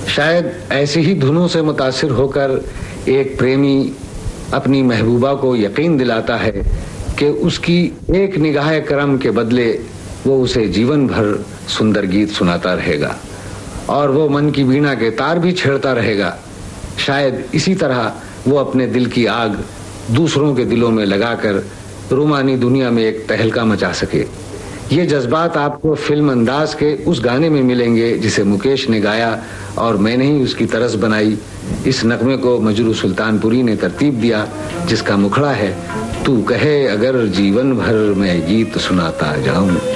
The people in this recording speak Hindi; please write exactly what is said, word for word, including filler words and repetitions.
शायद ऐसी ही धुनों से मुतासिर होकर एक प्रेमी अपनी महबूबा को यकीन दिलाता है कि उसकी एक निगाह करम के बदले वो उसे जीवन भर सुंदर गीत सुनाता रहेगा और वो मन की वीणा के तार भी छेड़ता रहेगा। शायद इसी तरह वो अपने दिल की आग दूसरों के दिलों में लगाकर रूमानी दुनिया में एक तहलका मचा सके। ये जज्बात आपको फिल्म अंदाज के उस गाने में मिलेंगे जिसे मुकेश ने गाया और मैंने ही उसकी तरस बनाई। इस नगमे को मजरू सुल्तानपुरी ने तरतीब दिया, जिसका मुखड़ा है, तू कहे अगर जीवन भर मैं गीत सुनाता जाऊं।